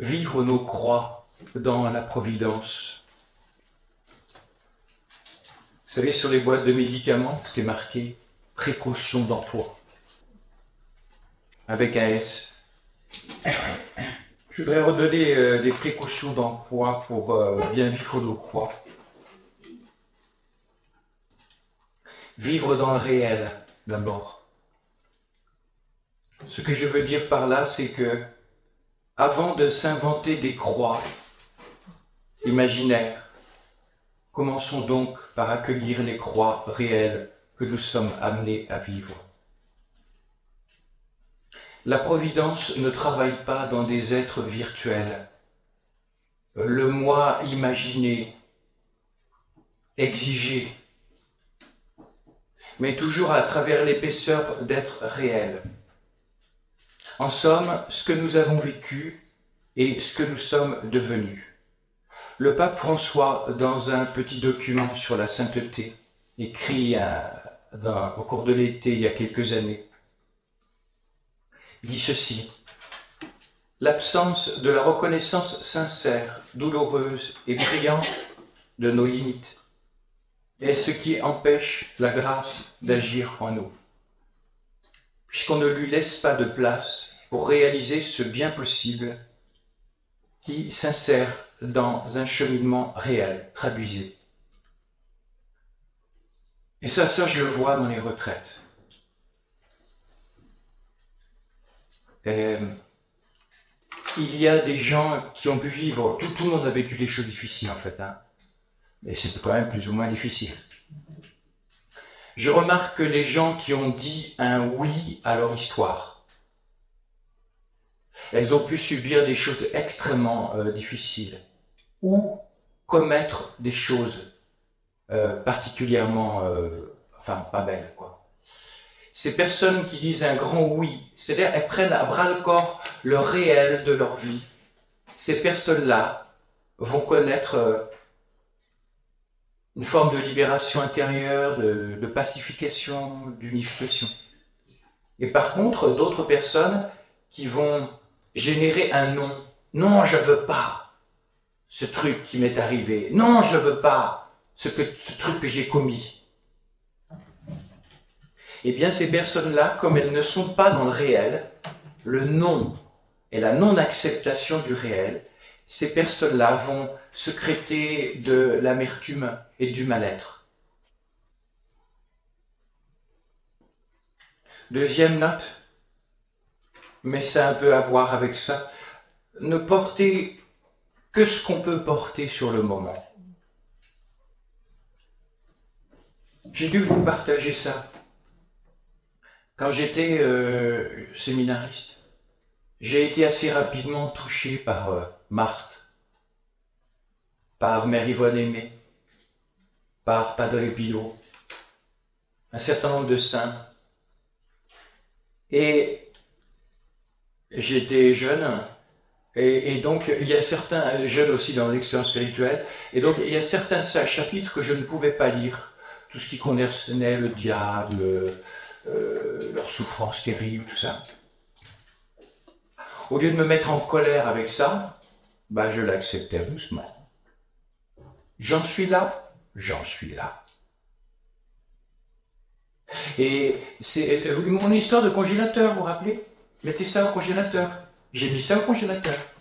vivre nos croix dans la providence. Vous savez, sur les boîtes de médicaments, c'est marqué « précaution d'emploi » avec un S. Je voudrais redonner des précautions d'emploi pour bien vivre nos croix. Vivre dans le réel, d'abord. Ce que je veux dire par là, c'est que avant de s'inventer des croix imaginaires, commençons donc par accueillir les croix réelles que nous sommes amenés à vivre. La providence ne travaille pas dans des êtres virtuels. Le moi imaginé, exigé, mais toujours à travers l'épaisseur d'êtres réels. En somme, ce que nous avons vécu et ce que nous sommes devenus. Le pape François, dans un petit document sur la sainteté, écrit au cours de l'été il y a quelques années, dit ceci: l'absence de la reconnaissance sincère, douloureuse et brillante de nos limites est ce qui empêche la grâce d'agir en nous, puisqu'on ne lui laisse pas de place pour réaliser ce bien possible qui s'insère dans un cheminement réel, traduisé. Et ça je le vois dans les retraites. Il y a des gens qui ont pu vivre, tout le monde a vécu des choses difficiles en fait, mais c'est quand même plus ou moins difficile. Je remarque que les gens qui ont dit un oui à leur histoire, elles ont pu subir des choses extrêmement difficiles ou commettre des choses particulièrement, pas belles, quoi. Ces personnes qui disent un grand oui, c'est-à-dire elles prennent à bras-le-corps le réel de leur vie, ces personnes-là vont connaître une forme de libération intérieure, de pacification, d'unification. Et par contre, d'autres personnes qui vont générer un non. Non, je veux pas ce truc qui m'est arrivé. Non, je veux pas ce truc que j'ai commis. Eh bien, ces personnes-là, comme elles ne sont pas dans le réel, le non et la non-acceptation du réel, ces personnes-là vont sécréter de l'amertume et du mal-être. Deuxième note, mais ça a un peu à voir avec ça, ne porter que ce qu'on peut porter sur le moment. J'ai dû vous partager ça. Quand j'étais séminariste, j'ai été assez rapidement touché par Marthe, par Mère Yvonne Aimée, par Padre Pio, un certain nombre de saints. Et j'étais jeune, et donc il y a certains, jeunes aussi dans l'expérience spirituelle, et donc il y a certains chapitres que je ne pouvais pas lire, tout ce qui concernait le diable, leur souffrance terrible, tout ça. Au lieu de me mettre en colère avec ça, je l'acceptais doucement. J'en suis là. Et c'est mon histoire de congélateur, vous vous rappelez? Mettez ça au congélateur. J'ai mis ça au congélateur.